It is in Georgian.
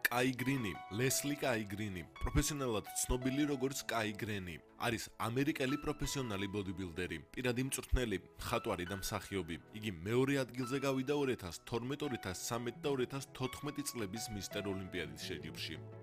კაი გრინი, ლესლი კაი გრინი, პროფესიონალად ცნობილი როგორც კაი გრენი, არის ამერიკელი პროფესიონალი ბოდიბილდერი, პირადი მწვრთნელი, მხატვარი და მსახიობი. იგი მეორე ადგილზე გავიდა 2012, 2013 და 2014 წლების მისტერ ოლიმპიადის შეჯიბრში.